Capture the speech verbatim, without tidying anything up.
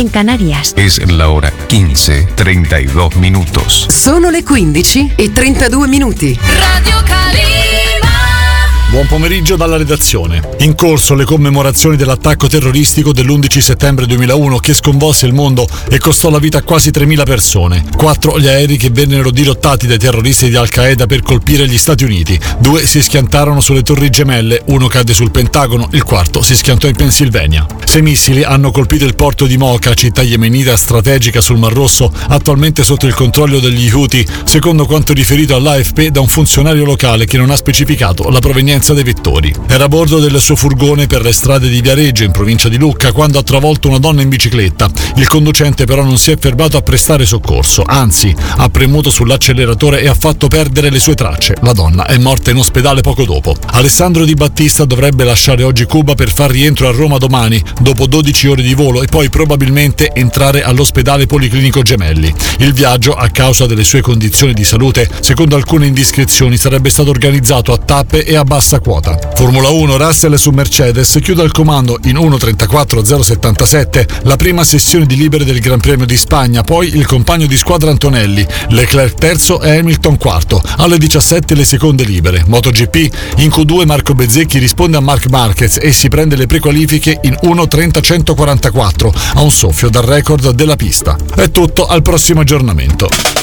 en Canarias. Es la hora quince, treinta y dos minutos. Sono le quindici e trentadue minuti. Radio Calima. Buon pomeriggio dalla redazione. In corso le commemorazioni dell'attacco terroristico dell'undici settembre duemilauno che sconvolse il mondo e costò la vita a quasi tremila persone. Quattro gli aerei che vennero dirottati dai terroristi di Al-Qaeda per colpire gli Stati Uniti. Due si schiantarono sulle Torri Gemelle, uno cadde sul Pentagono, il quarto si schiantò in Pennsylvania. Sei missili hanno colpito il porto di Mocha, città yemenita strategica sul Mar Rosso, attualmente sotto il controllo degli Houthi, secondo quanto riferito all'A F P da un funzionario locale che non ha specificato la provenienza dei vettori. Era a bordo del suo furgone per le strade di Viareggio, in provincia di Lucca, quando ha travolto una donna in bicicletta. Il conducente però non si è fermato a prestare soccorso, anzi ha premuto sull'acceleratore e ha fatto perdere le sue tracce. La donna è morta in ospedale poco dopo. Alessandro Di Battista dovrebbe lasciare oggi Cuba per far rientro a Roma domani, dopo dodici ore di volo, e poi probabilmente entrare all'ospedale Policlinico Gemelli. Il viaggio, a causa delle sue condizioni di salute, secondo alcune indiscrezioni, sarebbe stato organizzato a tappe e a bassa quota. Formula uno, Russell su Mercedes chiude al comando in uno trentaquattro zero settantasette la prima sessione di libere del Gran Premio di Spagna, poi il compagno di squadra Antonelli, Leclerc terzo e Hamilton quarto. Alle diciassette le seconde libere. MotoGP, in Q due Marco Bezzecchi risponde a Marc Marquez e si prende le prequalifiche in uno trenta centoquarantaquattro, a un soffio dal record della pista. È tutto, al prossimo aggiornamento.